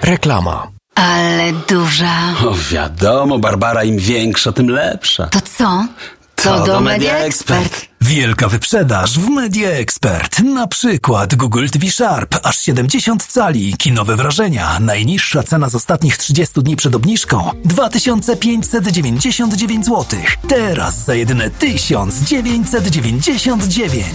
Reklama. Ale duża. O, wiadomo, Barbara, im większa, tym lepsza. To co? To do Media Expert. Wielka wyprzedaż w Media Expert. Na przykład Google TV Sharp, aż 70 cali, kinowe wrażenia. Najniższa cena z ostatnich 30 dni przed obniżką 2599 zł. Teraz za jedyne 1999.